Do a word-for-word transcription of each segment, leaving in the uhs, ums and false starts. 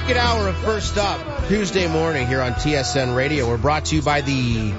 Second hour of First Up, Tuesday morning here on T S N Radio. We're brought to you by the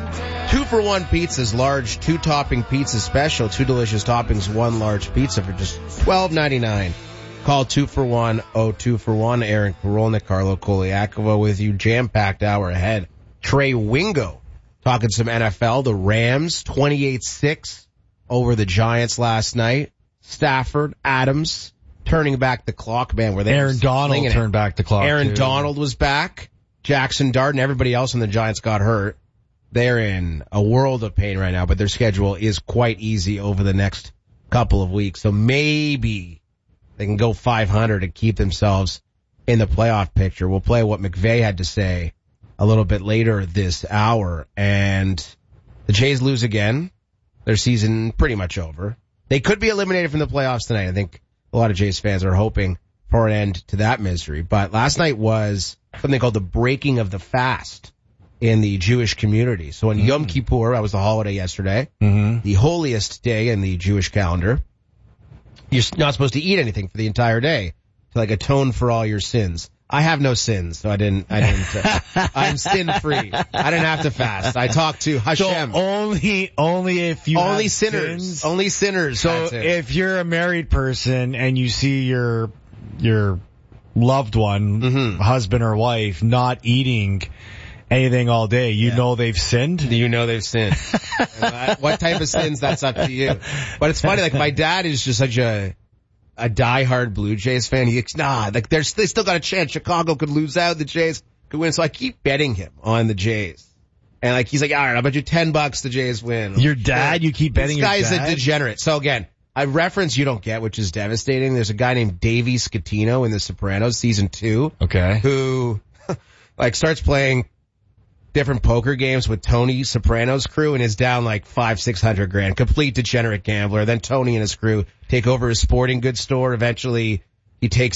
Two for One Pizzas, large two-topping pizza special. Two delicious toppings, one large pizza for just twelve ninety-nine. Call two for one, oh two for one. Aaron Karolnik, Carlo Koliakova with you. Jam-packed hour ahead. Trey Wingo talking some N F L. The Rams, twenty-eight six over the Giants last night. Stafford, Adams, turning back the clock, man. Where they Aaron Donald turned back the clock. Aaron too. Donald was back. Jackson Dart and everybody else on the Giants got hurt. They're in a world of pain right now, but their schedule is quite easy over the next couple of weeks. So maybe they can go five hundred and keep themselves in the playoff picture. We'll play what McVay had to say a little bit later this hour. And the Jays lose again. Their season pretty much over. They could be eliminated from the playoffs tonight. I think a lot of Jays fans are hoping for an end to that misery. But last night was something called the breaking of the fast in the Jewish community. So on mm-hmm. Yom Kippur, that was the holiday yesterday, mm-hmm. the holiest day in the Jewish calendar, you're not supposed to eat anything for the entire day to like atone for all your sins. I have no sins, so I didn't, I didn't, uh, I'm sin-free. I didn't have to fast. I talked to Hashem. So only, only if you Only have sinners. Sins? Only sinners. So if you're a married person and you see your, your loved one, mm-hmm. husband or wife, not eating anything all day, you yeah. know they've sinned? You know they've sinned. What type of sins, that's up to you. But it's funny, like my dad is just such a, a diehard Blue Jays fan. He's, nah, like there's, they still got a chance. Chicago could lose out. The Jays could win. So I keep betting him on the Jays. And like, he's like, all right, I'll bet you ten bucks the Jays win. Your dad? You keep betting your dad? This guy's your dad? a degenerate. So again, a reference you don't get, which is devastating. There's a guy named Davey Scatino in The Sopranos season two. Okay. Who, like, starts playing different poker games with Tony Soprano's crew and is down like five, six hundred grand. Complete degenerate gambler. Then Tony and his crew take over his sporting goods store. Eventually, he takes